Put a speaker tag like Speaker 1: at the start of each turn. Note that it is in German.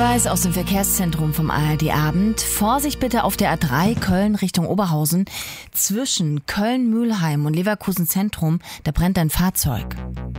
Speaker 1: Hinweis aus dem Verkehrszentrum vom ARD-Abend. Vorsicht bitte auf der A3 Köln Richtung Oberhausen. Zwischen Köln-Mülheim und Leverkusen Zentrum, da brennt ein Fahrzeug.